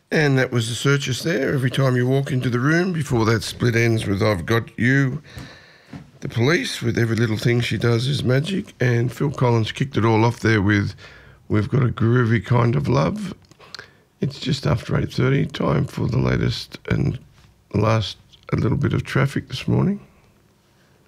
And that was the Searchers there. Every time you walk into the room, before that split ends with I've Got You, the Police, with Every Little Thing She Does Is Magic. And Phil Collins kicked it all off there with We've Got a Groovy Kind of Love. It's just after 8:30, time for the latest and last a little bit of traffic this morning.